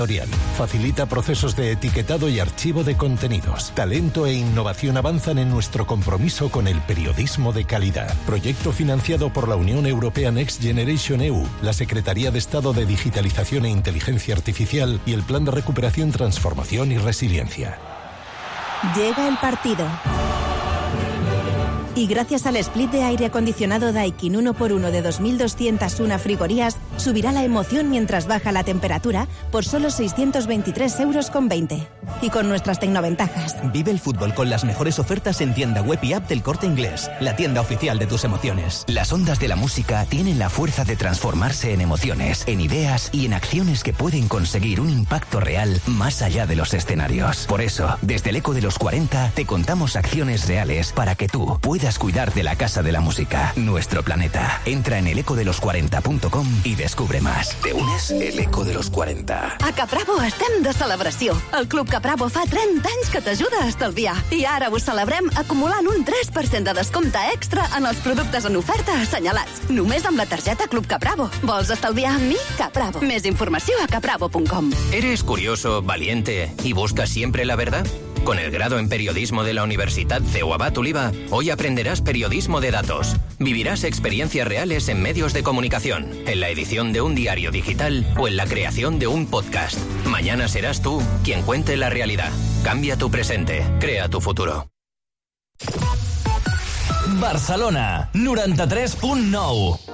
Facilita procesos de etiquetado y archivo de contenidos. Talento e innovación avanzan en nuestro compromiso con el periodismo de calidad. Proyecto financiado por la Unión Europea Next Generation EU, la Secretaría de Estado de Digitalización e Inteligencia Artificial y el Plan de Recuperación, Transformación y Resiliencia. Llega el partido. Y gracias al split de aire acondicionado Daikin 1x1 de 2.201 frigorías, subirá la emoción mientras baja la temperatura por solo 623,20 €. Y con nuestras tecnoventajas. Vive el fútbol con las mejores ofertas en tienda web y app del Corte Inglés, la tienda oficial de tus emociones. Las ondas de la música tienen la fuerza de transformarse en emociones, en ideas y en acciones que pueden conseguir un impacto real más allá de los escenarios. Por eso, desde el Eco de los 40 te contamos acciones reales para que tú puedas cuidar de la Casa de la Música, nuestro planeta. Entra en elecodelos40.com i descubre más. ¿Te unes? El Eco de los 40. A Capravo estem de celebració. El Club Capravo fa 30 anys que t'ajuda a estalviar. I ara ho celebrem acumulant un 3% de descompte extra en els productes en oferta assenyalats. Només amb la targeta Club Capravo. Vols estalviar amb mi? Capravo. Més informació a capravo.com. ¿Eres curioso, valiente y buscas siempre la verdad? Con el grado en periodismo de la Universidad CEU Abat Oliva, hoy aprenderás periodismo de datos. Vivirás experiencias reales en medios de comunicación, en la edición de un diario digital o en la creación de un podcast. Mañana serás tú quien cuente la realidad. Cambia tu presente, crea tu futuro. Barcelona, 93.9.